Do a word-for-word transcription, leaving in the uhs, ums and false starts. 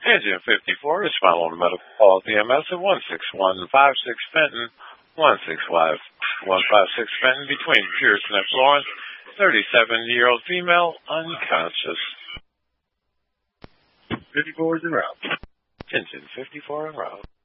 Engine fifty-four is following medical call T M S at one six one five six Fenton, one six five one five six Fenton between Pearson and Florence, thirty-seven-year-old female, unconscious. fifty-four is en route. Engine fifty-four en route.